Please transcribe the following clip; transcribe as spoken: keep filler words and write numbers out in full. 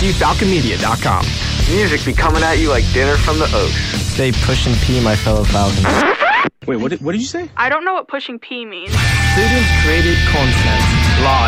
w falcon media dot com. Music be coming at you like dinner from the Oaks. Stay pushing P, my fellow Falcons. Wait, what did, what did you say? I don't know what pushing P means. Student-created content live